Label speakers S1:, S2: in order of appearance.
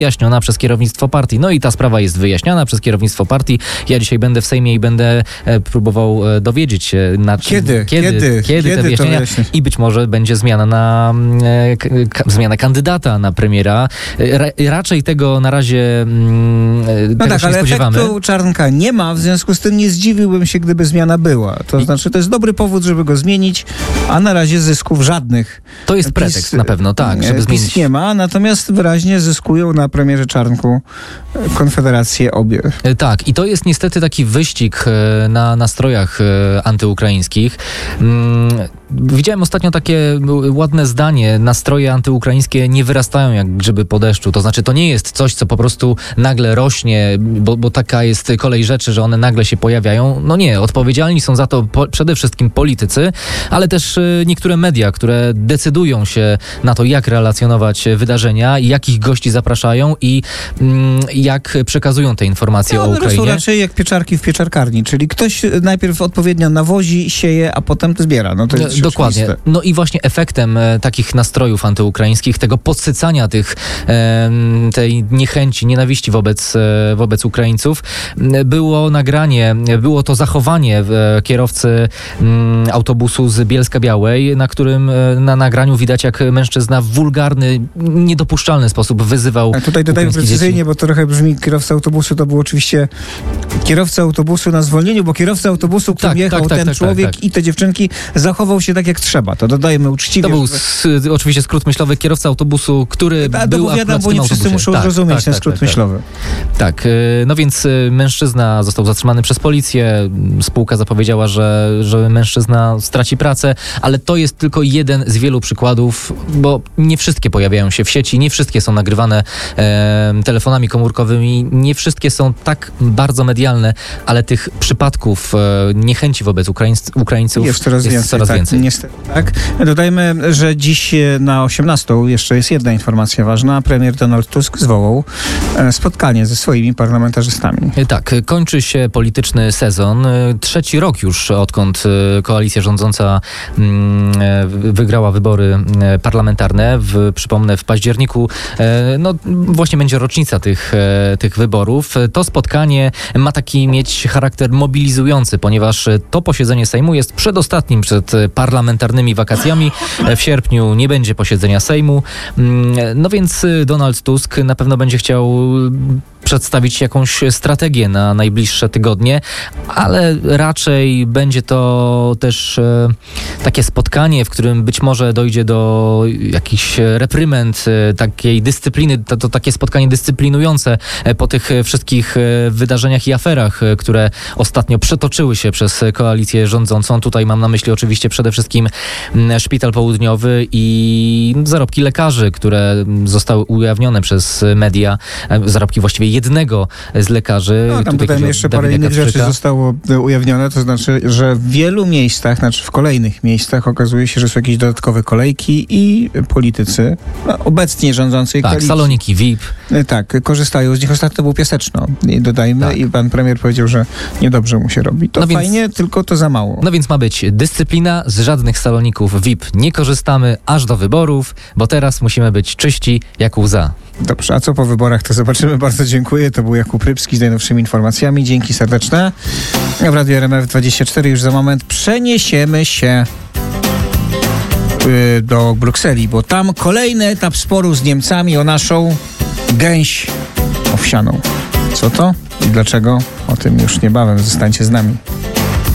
S1: wyjaśniona przez kierownictwo partii. No i ta sprawa jest wyjaśniana przez kierownictwo partii. Ja dzisiaj będę w Sejmie i będę próbował dowiedzieć się, kiedy te wyjaśnienia i być może będzie zmiana na zmiana kandydata na premiera. Raczej tego na razie tego się nie spodziewamy.
S2: Ale efektu Czarnka nie ma, w związku z tym nie zdziwiłbym się, gdyby zmiana była. To znaczy, to jest dobry powód, żeby go zmienić, a na razie zysków żadnych.
S1: To jest pretekst na pewno, tak, żeby zmienić.
S2: PiS nie ma, natomiast wyraźnie zyskują na premierze Czarnku Konfederację obie.
S1: Tak, i to jest niestety taki wyścig na nastrojach antyukraińskich. Widziałem ostatnio takie ładne zdanie, nastroje antyukraińskie nie wyrastają jak grzyby po deszczu, to znaczy to nie jest coś, co po prostu nagle rośnie, bo taka jest kolej rzeczy, że one nagle się pojawiają. No nie, odpowiedzialni są za to przede wszystkim politycy, ale też niektóre media, które decydują się na to, jak relacjonować wydarzenia, jakich gości zapraszają i jak przekazują te informacje o Ukrainie.
S2: To są raczej jak pieczarki w pieczarkarni, czyli ktoś najpierw odpowiednio nawozi, sieje, a potem to zbiera. No to jest
S1: dokładnie. No i właśnie efektem takich nastrojów antyukraińskich, tego podsycania tej niechęci, nienawiści wobec Ukraińców, było to zachowanie kierowcy autobusu z Bielska-Białej, na którym na nagraniu widać, jak mężczyzna w wulgarny, niedopuszczalny sposób wyzywał.
S2: A tutaj dodajmy precyzyjnie, dzieci. Bo to trochę brzmi kierowca autobusu, to był oczywiście kierowca autobusu na zwolnieniu, bo kierowca autobusu, którym jechał ten człowiek i te dziewczynki, zachował się tak jak trzeba. To dodajmy uczciwie.
S1: To był oczywiście skrót myślowy kierowca autobusu, który był akurat w
S2: bo nie wszyscy muszą zrozumieć ten skrót myślowy.
S1: Tak, no więc mężczyzna został zatrzymany przez policję. Spółka zapowiedziała, że mężczyzna straci pracę, ale to jest tylko jeden z wielu przykładów, bo nie wszystkie pojawiają się w sieci, nie wszystkie są nagrywane telefonami komórkowymi, nie wszystkie są tak bardzo medialne, ale tych przypadków niechęci wobec Ukraińców jest coraz więcej.
S2: Niestety, tak. Dodajmy, że dziś na 18:00 jeszcze jest jedna informacja ważna. Premier Donald Tusk zwołał spotkanie ze swoimi parlamentarzystami.
S1: Tak, kończy się polityczny sezon. 3. rok już, odkąd koalicja rządząca wygrała wybory parlamentarne. Przypomnę, w październiku właśnie będzie rocznica tych wyborów. To spotkanie ma mieć charakter mobilizujący, ponieważ to posiedzenie Sejmu jest przedostatnim przed parlamentarnymi wakacjami. W sierpniu nie będzie posiedzenia Sejmu. No więc Donald Tusk na pewno będzie chciał przedstawić jakąś strategię na najbliższe tygodnie, ale raczej będzie to też takie spotkanie, w którym być może dojdzie do jakichś reprymend, takiej dyscypliny, to takie spotkanie dyscyplinujące po tych wszystkich wydarzeniach i aferach, które ostatnio przetoczyły się przez koalicję rządzącą. Tutaj mam na myśli oczywiście przede wszystkim Szpital Południowy i zarobki lekarzy, które zostały ujawnione przez media, zarobki właściwie jednego z lekarzy.
S2: No, tam dodajmy jeszcze parę innych rzeczy zostało ujawnione, to znaczy, że w wielu miejscach, w kolejnych miejscach okazuje się, że są jakieś dodatkowe kolejki i politycy obecnie rządzącej koalicji.
S1: Saloniki VIP.
S2: Tak, korzystają z nich. Ostatnio był Piaseczno, dodajmy, i pan premier powiedział, że niedobrze mu się robi. To fajnie, tylko to za mało.
S1: No więc ma być dyscyplina, z żadnych saloników VIP nie korzystamy aż do wyborów, bo teraz musimy być czyści jak łza.
S2: Dobrze, a co po wyborach, to zobaczymy. Bardzo dziękuję. To był Jakub Rybski z najnowszymi informacjami. Dzięki serdeczne. W Radiu RMF24 już za moment przeniesiemy się do Brukseli, bo tam kolejny etap sporu z Niemcami o naszą gęś owsianą. Co to i dlaczego? O tym już niebawem. Zostańcie z nami.